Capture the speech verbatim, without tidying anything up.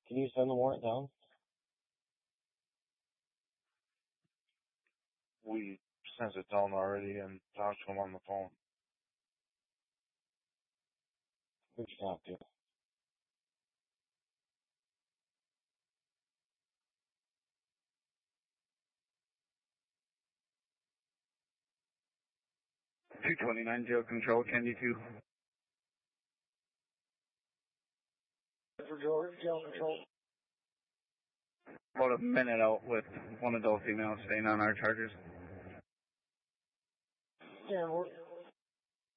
Can you send the warrant down? We sent it down already and talked to him on the phone. Who'd you talk to? two twenty-nine jail control, Candy two. For jail control. About a minute out with one adult female staying on our chargers. Yeah, we're,